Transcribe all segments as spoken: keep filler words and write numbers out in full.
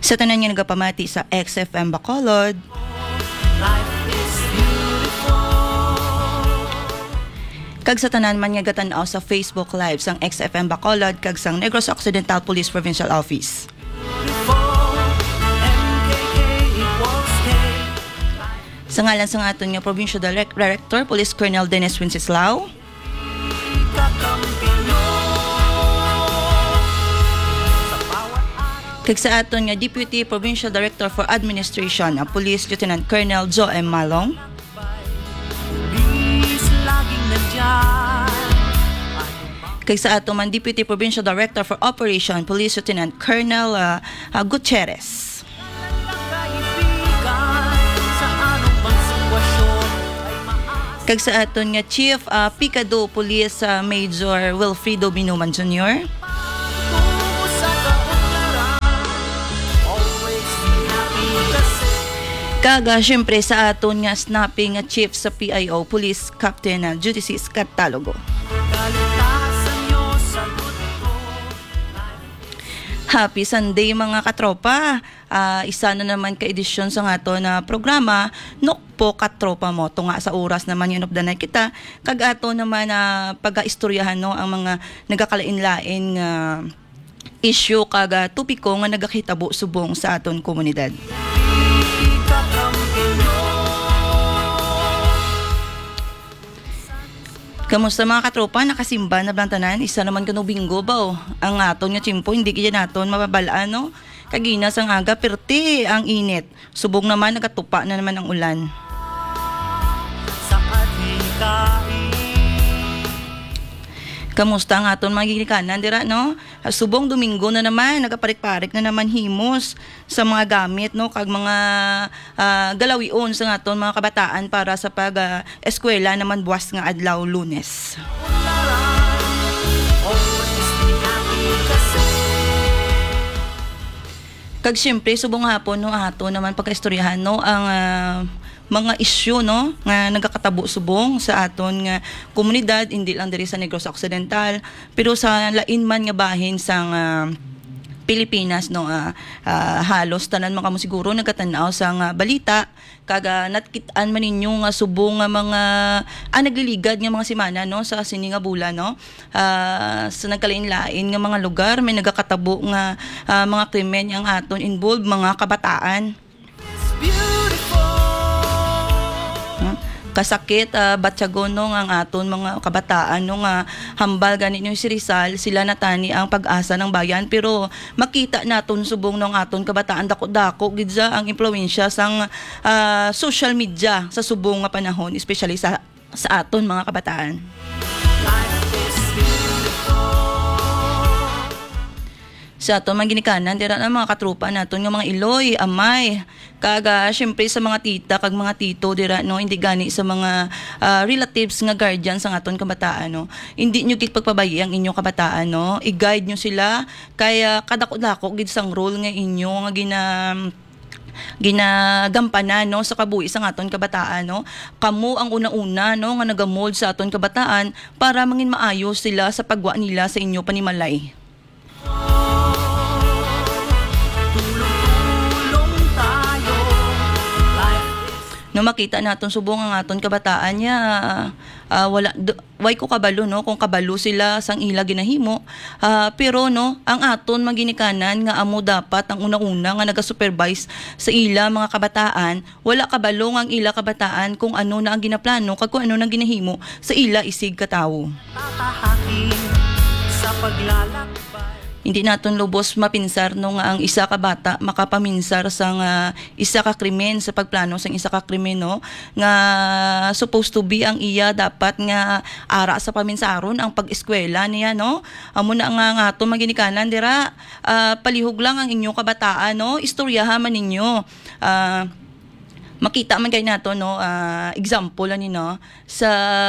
Sa tanan nga nagapamati sa X F M Bacolod, kag sa tanan man nga gatan-aw sa Facebook Live sang X F M Bacolod kag sang Negros Occidental Police Provincial Office. Sa ngalan sa aton nga Provincial Director Police Colonel Dennis Wenceslao, kag sa aton nga Deputy Provincial Director for Administration ang Police Lieutenant Colonel Joe M. Malong, kag sa aton man Deputy Provincial Director for Operation Police Lieutenant Colonel uh, uh, Gutierrez, kag sa aton nga Chief uh, Picado Police uh, Major Wilfredo Binuman Junior, kag uh, syempre sa aton nga snapping uh, Chief sa P I O Police Captain uh, Judicis Catalogo. Happy Sunday mga katropa. Uh, isa na naman ka edisyon sa ato na programa Nokpo Katropa mo. Tunga sa oras naman yun updanay kita. Kag ato naman na uh, pag-istoryahan no ang mga nagakalain-lain nga uh, issue kag uh, tupiko nga nagakitabo subong sa aton komunidad. Kamusta mga katropa? Nakasimba na blantanan? Isa naman kano bingo ba o? Ang aton nga tiyempo, hindi kaya naton mababalaan no? Kagina sang aga, perti ang init. Subong naman, nagatupa na naman ang ulan. Kamusta ang aton mga ginikanan, dira no? Subong Domingo na naman, nagaparik-parik na naman himos sa mga gamit no, kag mga uh, galawion sa aton mga kabataan para sa pag uh, eskwela naman buwas nga adlaw Lunes. Kag syempre subong hapon no ato naman pagkaistoryahan no ang uh, mga isyu no nga nagakatabo subong sa aton nga komunidad, hindi lang diri sa Negros Occidental pero sa lain man nga bahin sang uh, Pilipinas no uh, uh, halos tanan man kamo siguro nagatan-aw sang uh, balita kag uh, natkit-an man ninyo nga subong nga mga ah, nagliligad nga mga semana no sa sini nga bulan no uh, sa nagkalain-lain nga mga lugar may nagakatabo nga uh, mga krimen ang aton involved mga kabataan. Kasakit uh, batyagon no ang aton mga kabataan no nga hambal gani ni si Rizal, sila natani ang pag-asa ng bayan pero makita naton subong ng aton kabataan dako-dako gid ang impluwensya sang uh, social media sa subong nga panahon, especially sa sa aton mga kabataan. Sa aton mga ginikanan, dira na mga katrupa naton nga mga Iloy, Amay, kag uh, syempre sa mga tita kag mga tito dira no, hindi gani sa mga uh, relatives nga guardians sa aton kabataan no. Hindi nyo gid pagpabayi ang inyong kabataan no. I-guide nyo sila kaya kadako-dako gid sang role nga inyo nga gina ginagampanan no sa kabuhi sa aton kabataan no. Kamo ang una-una no nga nagamold sa aton kabataan para mangin maayos sila sa pagwa nila sa inyo panimalay. No makita naton subong ang aton kabataan niya uh, wala d- way ko kabalo no kung kabalo sila sang ila ginahimo uh, pero no ang aton maginikanan nga amo dapat ang una-una nga naga-supervise sa ila mga kabataan, wala kabalo ang ila kabataan kung ano na ang ginaplano kag kung ano na ginahimo sa ila isig katawo. Sa paglalakbay hindi naton lubos mapinsar no nga ang isa ka bata makapaminsar sang uh, isa ka krimen sa pagplano sang isa ka krimen no nga supposed to be ang iya dapat nga ara sa paminsaron ang pag-eskwela niya no. Amo na nga nga aton maginikanan dira uh, palihog lang ang inyo kabataan no, istoryahan man ninyo. Uh, makita man kay nato no uh, example ani no sa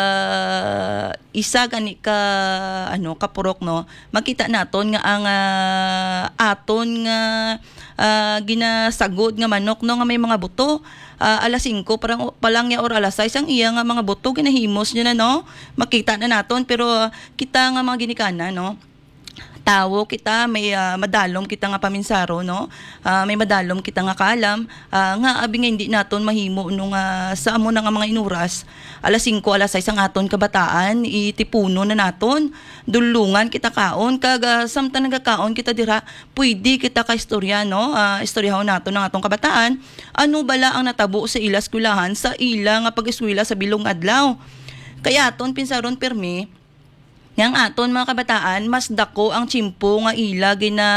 isa gani ka ano kapurok no, makita naton nga ang uh, aton nga uh, ginasagod nga manok no nga may mga buto uh, alas singko parang palang ya or alas sais ang iya nga mga buto ginahimos niya na no, makita na naton pero uh, kita nga mga ginikanan no tawo kita may uh, madalom kita nga paminsaro no uh, may madalom kita nga kalam uh, nga abi nga hindi naton mahimo nung uh, sa amo na nga mga inuras alas singko alas sais ang aton kabataan itipuno na naton dulungan kita kaon kag uh, samtang nagakaon kita dira pwede kita ka istorya no uh, istoryahon naton ng atong kabataan ano bala ang natabo sa ila eskwelahan sa ila nga pag-eskwela sa bilong adlaw kaya aton pinsaron permi yang aton mga kabataan mas dako ang tsimpo nga ila gina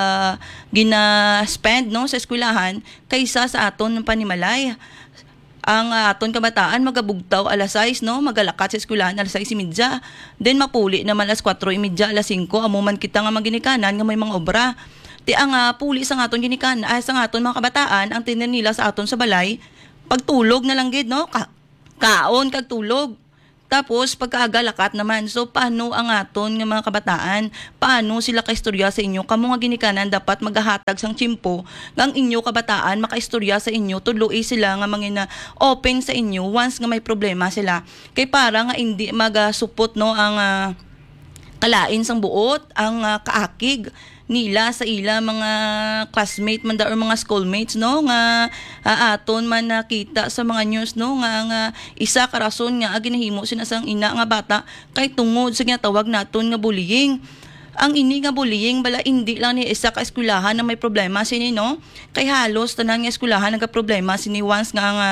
gina spend no sa eskwelahan kaysa sa aton ng panimalay ang uh, aton kabataan magabugtaw alas sais no magalakat sa eskwelahan alas sais imidya then mapuli naman alas kwatro imidya alas singko amuman kita nga maginikanan nga may mga obra ti ang uh, puli sa aton ginikanan ay sa aton mga kabataan ang tiner nila sa aton sa balay pagtulog na lang gid no Ka- kaon kag tulog. Tapos, pagkaagalakat naman, so paano ang aton ng mga kabataan? Paano sila kaistorya sa inyo? Kamu nga ginikanan, dapat maghahatag sang tsimpo ng inyo kabataan, makaistorya sa inyo, tuloy sila nga mga open sa inyo once nga may problema sila. Kay para nga hindi magasupot no, ang uh, kalain sang buot, ang uh, kaakig nila sa ila mga classmate man da or mga schoolmates no nga uh, aton man nakita sa mga news no nga nga isa ka rason nga ginahimo sinasang ina nga bata kay tungod sa ginatawag naton nga bullying ang ini nga bullying bala hindi lang ni isa ka eskwelahan na may problema sini no kay halos tanan nga eskwelahan naga problema sini once nga nga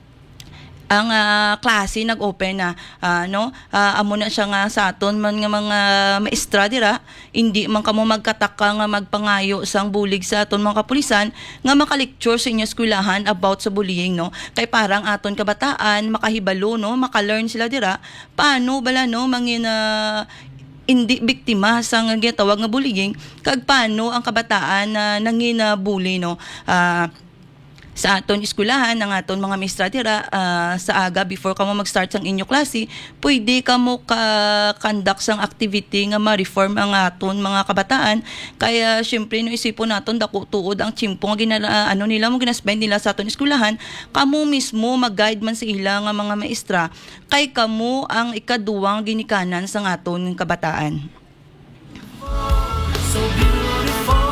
ang uh, klase nag-open na uh, no uh, amo na siya nga sa aton man nga mga maestra dira hindi man kamo magkataka nga magpangayo sang bulig sa aton mga kapulisan nga maka-lecture sa inyo eskwelahan about sa bullying no kay parang aton kabataan makahibalo no maka-learn sila dira paano bala no mangin uh, hindi biktima sa nga ginatawag nga bullying kag paano ang kabataan na uh, nangina bully no uh, sa aton eskwelahan ng aton mga maestra dira uh, sa aga before kamo mag-start sang inyo klase pwede kamo ka-conduct sang activity nga ma-reform ang aton mga kabataan kaya syempre no isipon naton dako tuod ang tsimpo nga gina, uh, ano nila mo gina-spend nila sa aton eskwelahan kamo mismo mag-guide man sa ila nga mga maestra kay kamo ang ikaduwang ginikanan sang aton kabataan. So beautiful.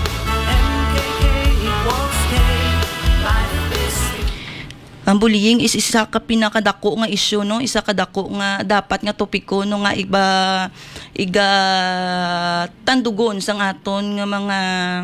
Ang bullying is isa ka pinakadako nga isyu no isa ka dako nga dapat nga topiko no nga iba iga tandugon sang aton nga mga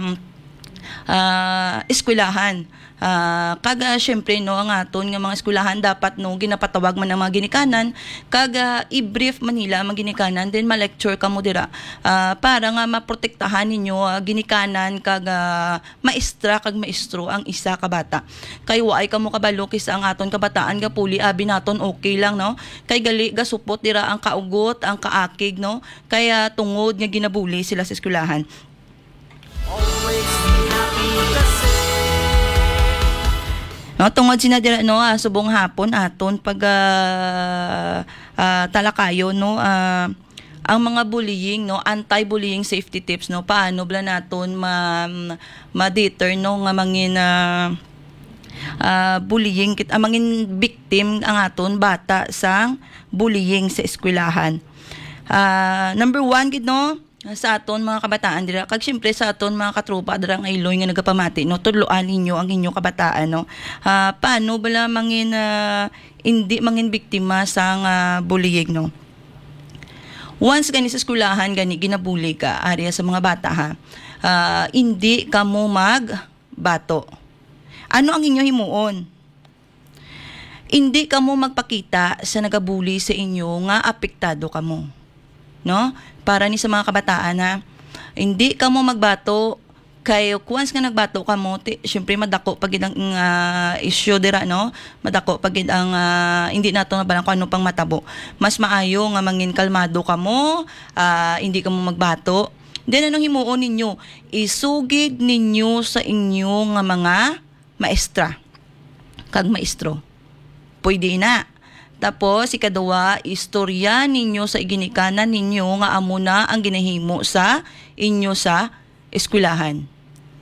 uh, eskwelahan. Uh, kaga syempre no ang aton nga mga eskwelahan dapat no ginapatawag man ang mga ginikanan kaga i-brief man nila mga ginikanan then ma-lecture kamo dira uh, para nga maprotektahan ninyo uh, ginikanan kaga maestra kag maestro ang isa ka bata kay waay kamo kabalo kisa ang aton kabataan ga puli abi naton okay lang no kay gali ga supot dira ang kaugot ang kaakig no kaya tungod nga ginabuli sila sa eskwelahan. Always happy kasi no tungod sinadira no uh, subong hapon aton pag uh, uh, talakayo no uh, ang mga bullying no anti-bullying safety tips no paano bala naton ma ma-deter no nga mangin uh, uh, bullying kit ang mangin victim ang aton bata sang bullying sa eskwelahan. Uh, number one gid no sa aton mga kabataan dira kag syempre sa aton mga katropa dira nga iloy nga nagapamati no tudloan ninyo ang inyo kabataan no uh, paano bala mangin uh, hindi mangin biktima sa uh, bullying no once gani sa eskwelahan gani ginabuli ka area sa mga bata ha uh, hindi kamo magbato ano ang inyo himuon hindi kamo magpakita sa nagabuli sa inyo nga apektado kamo no para ni sa mga kabataan na hindi ka mo magbato kay once nga nagbato ka mo ti, syempre madako pag ang uh, issue dira no madako pag ang uh, hindi nato nabalang kung ano pang matabo mas maayo nga mangin kalmado ka mo uh, hindi ka mo magbato then anong himuon ninyo isugid ninyo sa inyo nga mga maestra kag maestro pwede na. Tapos, ikaduwa, istorya ninyo sa iginikanan ninyo nga amo na ang ginahimo sa inyo sa eskwelahan.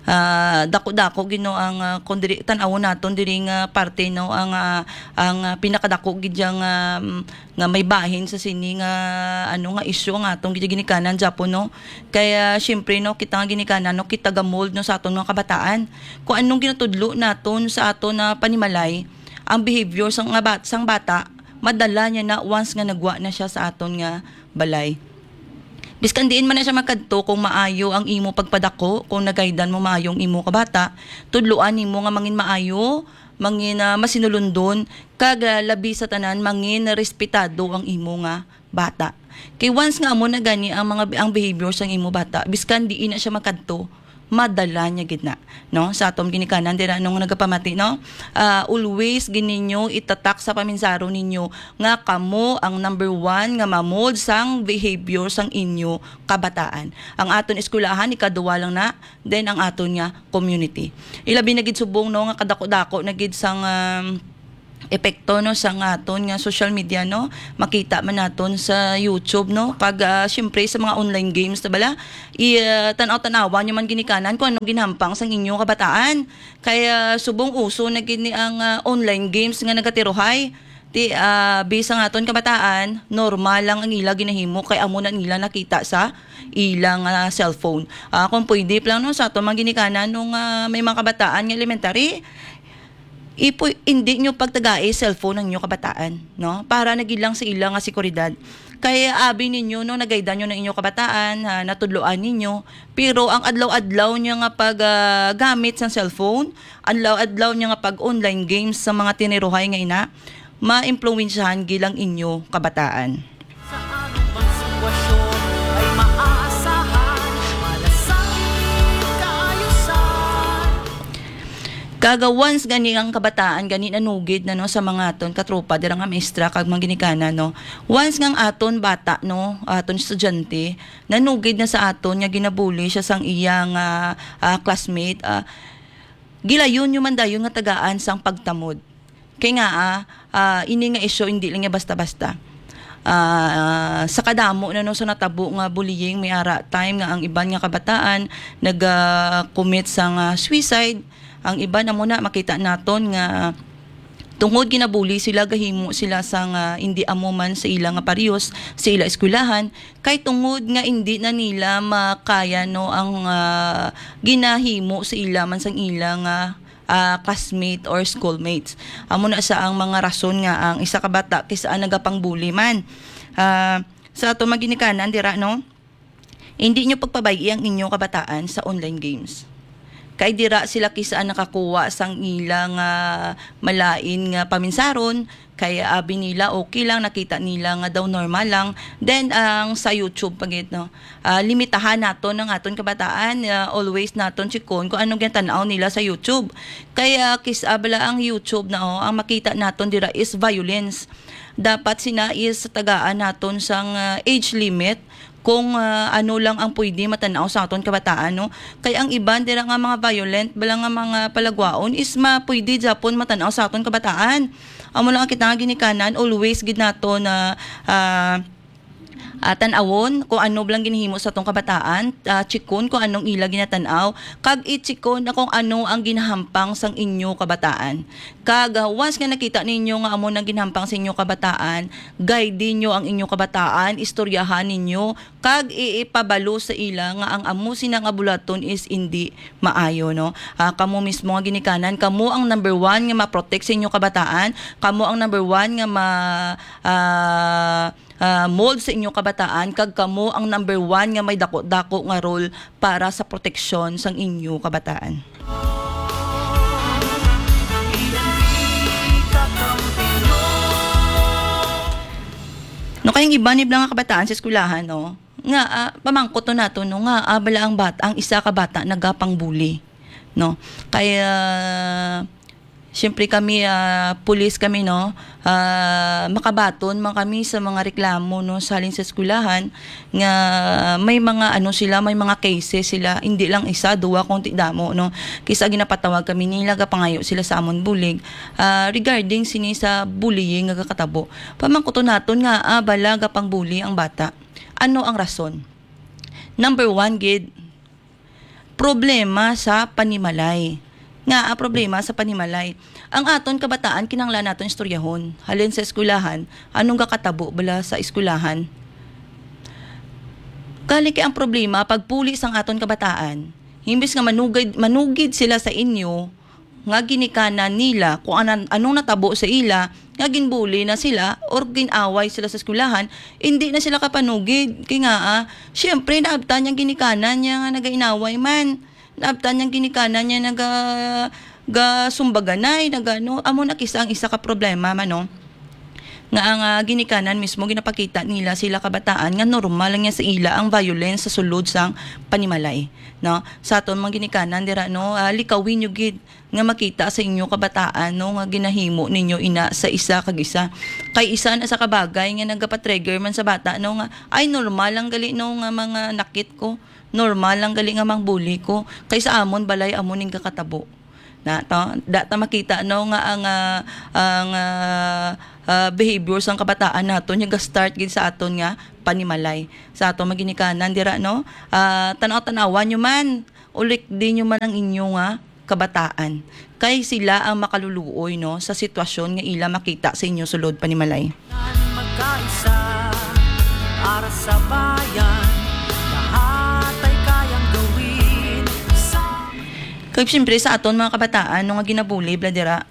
uh, dako-dako gino ang uh, kun diri tan-aw naton diri nga parte no ang uh, ang uh, pinakadako gid yang uh, nga may bahin sa sini nga ano nga isyu nga atong ginikanan Japon no. Kaya syempre no kita nga ginikanan no kita gamold no sa aton mga kabataan kung anong ginatudlo naton sa aton na panimalay ang behavior sang nga bat, sang bata madala niya na once nga nagwa na siya sa aton nga balay. Biskan diin man na siya makadto kung maayo ang imo pagpadako, kung nagaydan mo maayo ang imo kabata, tudloan nimo nga mangin maayo, mangin uh, masinulundon, kag uh, labi sa tanan mangin respetado ang imo nga bata. Kay once nga amo na gani ang mga ang behavior sang imo bata, biskan diin na siya makadto, madala niya gid na no sa atom ginikanan dira nung nagapamati no uh, always gininyo itatak sa paminsaro ninyo nga kamo ang number one nga mamold sang behavior sang inyo kabataan. Ang aton eskwelahan ikaduwa lang na, then ang aton nga community ilabi na gid subong no nga kadako-dako na gid sang um, epekto no sa aton nga social media no makita man naton sa YouTube no pag uh, syempre sa mga online games ta bala i uh, tanaw-tanawan nyo man ginikanan kung anong ginhampang sang inyong kabataan kaya subong uso na gini ang uh, online games nga nagatiruhay ti uh, bisa nga aton kabataan normal lang ang ila ginahimo kay amo na nila nakita sa ilang uh, cellphone uh, kung pwede lang no sa aton mga ginikanan nung uh, may mga kabataan nga elementary ipo hindi nyo pagtagae cellphone ng inyo kabataan no para nagilang sa ilang nga seguridad kaya abi ninyo no nagaydan nyo ng inyo kabataan ha, natudloan ninyo pero ang adlaw-adlaw nyo nga pag uh, gamit sa cellphone adlaw-adlaw nyo nga pag online games sa mga tiniruhay nga ina ma-impluwensyahan gilang inyo kabataan. Sa anumang sitwasyon ay maaasahan malasakit kaayusan. Kaga once gani ang kabataan gani nanugid na no sa mga aton katropa dira nga maestra kag mga ginikanan no once ngang aton bata no aton estudyante nanugid na sa aton nga ginabuli siya sang iyang uh, uh, classmate uh, gilayon yung mandayon nga tagaan sang pagtamod kay nga uh, uh, ini nga isyo hindi lang nga basta-basta uh, uh, sa kadamo na no sa natabo nga bullying may ara time nga ang iban nga kabataan nag uh, commit sang uh, suicide. Ang iba na muna makita naton nga tungod ginabuli sila gahimo sila sang uh, hindi amuman sa ilang nga parehas sa ila eskwelahan kay tungod nga hindi na nila makaya no ang uh, ginahimo sa ila man sang ilang uh, uh, classmate or schoolmates. Amo na sa ang mga rason nga ang isa ka bata kisa nagapangbuli man. Uh, sa ato maginikanan dira no hindi nyo pagpabay ang inyong kabataan sa online games. Kay dira sila kisa nakakuha sang ilang uh, malain nga paminsaron kaya abi nila okay lang nakita nila nga daw normal lang then ang uh, sa YouTube pagit no uh, limitahan naton ng aton kabataan uh, always naton chikon kung anong gintanaw nila sa YouTube kaya kisa bala ang YouTube na oh, ang makita naton dira is violence dapat sina is tagaan naton sang uh, age limit kung uh, ano lang ang pwede matanaw sa aton kabataan no kay ang iban dira nga mga violent bala nga mga palagwaon is ma pwede Japon matanaw sa aton kabataan amo lang kita nga ginikanan always gid nato na uh, uh, tan-awon kung ano blang ginhimo sa atong kabataan uh, chikon kung anong ila ginatanaw kag i-chikon na kung ano ang ginahampang sang inyo kabataan kag uh, once nga nakita ninyo nga amo nang ginhampang sa inyo kabataan guide ninyo ang inyo kabataan istoryahan ninyo kag iipabalo sa ila nga ang amo sina nga bulaton is hindi maayo no uh, kamo mismo nga ginikanan kamo ang number one nga ma-protect sa inyo kabataan kamo ang number one nga ma uh, Uh, mold sa inyong kabataan kag kamo ang number one nga may dako-dako nga role para sa proteksyon sang inyo kabataan. No kayong iba ni nga kabataan sa eskwelahan no nga uh, pamangkot to nato no nga uh, bala ang bata ang isa ka bata nagapang bully no kaya uh, siyempre kami, uh, pulis kami, no, uh, makabaton man kami sa mga reklamo, no, sa halin sa eskwelahan, nga may mga, ano sila, may mga cases sila, hindi lang isa, duwa, konti damo, no, kisa ginapatawag kami nila, kapangayo sila sa amon bulig, uh, regarding sini sa bullying, nga kakatabo. Pamangkuto naton nga, ah, bala, gapang bully ang bata. Ano ang rason? Number one, gid, problema sa panimalay. Nga, ang problema sa panimalay. Ang aton kabataan, kinanglan naton istoryahon. Halin sa eskulahan, anong kakatabo bala sa eskulahan? Kali kay ang problema, pagpuli sang aton kabataan, himbis nga manugid, manugid sila sa inyo, nga ginikanan nila, kung anan, anong natabo sa ila, nga ginbuli na sila, or ginaway sila sa eskulahan, hindi na sila kapanugid. Kaya nga, ah, syempre, naabtan niyang ginikanan niya nga nagainaway man. Naabtan niyang ginikanan niya naga ga sumbaganay, naga, no, amo na kisa ang isa ka problema man, no? Nga ang uh, ginikanan mismo ginapakita nila sila kabataan nga normal lang yan sa ila ang violence sa sulod sang panimalay, no? Sa aton mga ginikanan dira, no, uh, likawin nyo gid nga makita sa inyo kabataan, no, nga ginahimo ninyo ina sa isa kag isa. Kay isa na sa kabagay nga nagapatrigger man sa bata, no, nga ay normal lang gali, no, nga mga nakit ko, normal lang gali nga mang bully ko, kay sa amon balay amon ning kakatabo. Na to data makita, no, nga ang uh, ang uh, uh, behavior sang kabataan naton nga start gid sa aton nga panimalay sa aton maginikanan dira, no, uh, tanaw-tanawan nyo man ulik din nyo man ang inyo nga kabataan kay sila ang makaluluoy, no, sa sitwasyon nga ila makita sa inyo sulod panimalay. Magkaisa para sa bayan, lahat ay kayang gawin sa Kaya siyempre sa aton mga kabataan, nung nga ginabuli, bladira,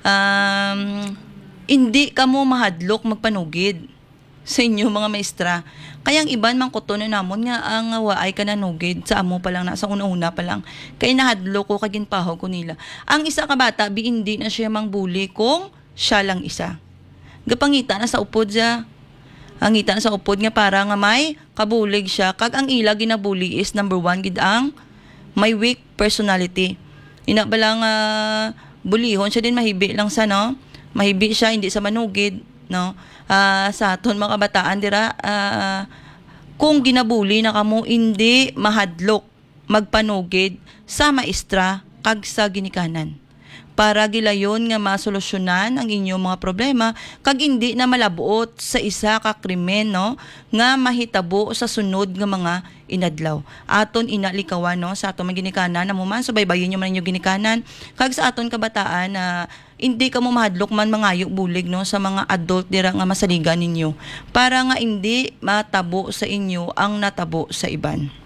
um, hindi ka mo mahadlok magpanugid sa inyo mga maestra. Kaya ang iban mang kuto na namon nga ang waay ka nanugid sa amo pa lang, na sa una-una pa lang. Kaya nahadlok ko kagin paho ko nila. Ang isa ka bata, bi hindi na siya mang bully kung siya lang isa. Gapangita na sa upod siya. Ang ngita na sa upod nga para nga may kabulig siya. Kag ang ila ginabuli is number one gid ang may weak personality. Ina ba lang uh, bulihon siya din, mahibi lang sa, no? Mahibi siya, hindi sa manugid, no? Uh, sa aton mga kabataan dira, uh, kung ginabuli na kamo, hindi mahadlok magpanugid sa maestra kag sa ginikanan. Para gilayon nga masolusyonan ang inyong mga problema kag hindi na malabuot sa isa ka krimen, no, nga mahitabo sa sunod nga mga inadlaw. Aton inalikawan, no, sa aton ginikanan na mo man subaybayon nyo man inyong ginikanan kag sa aton kabataan na uh, hindi ka mo mahadlok man mangayo bulig, no, sa mga adult dira nga masaligan ninyo para nga hindi matabo sa inyo ang natabo sa iban.